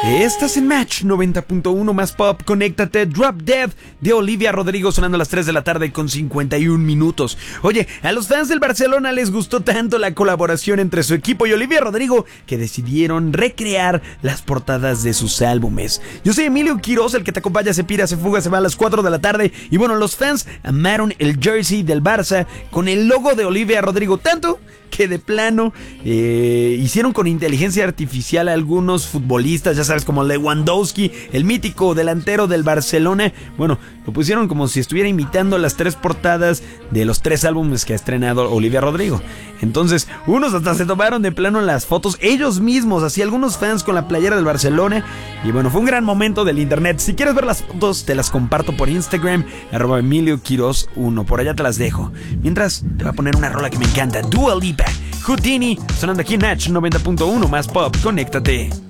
Estás en Match 90.1 más pop, conéctate. Drop Dead de Olivia Rodrigo sonando a las 3 de la tarde con 51 minutos. Oye, a los fans del Barcelona les gustó tanto la colaboración entre su equipo y Olivia Rodrigo que decidieron recrear las portadas de sus álbumes. Yo soy Emilio Quiroz, el que te acompaña, se pira, se fuga, se va a las 4 de la tarde. Y bueno, los fans amaron el jersey del Barça con el logo de Olivia Rodrigo tanto que de plano hicieron con inteligencia artificial a algunos futbolistas, ya sabes, como Lewandowski, el mítico delantero del Barcelona. Bueno, lo pusieron como si estuviera imitando las 3 portadas de los 3 álbumes que ha estrenado Olivia Rodrigo. Entonces, unos hasta se tomaron de plano las fotos ellos mismos, así algunos fans con la playera del Barcelona. Y bueno, fue un gran momento del internet. Si quieres ver las fotos, te las comparto por Instagram, @EmilioQuiroz1. Por allá te las dejo. Mientras, te voy a poner una rola que me encanta, Dua Lipa, Houdini, sonando aquí en Match 90.1 más pop. Conéctate.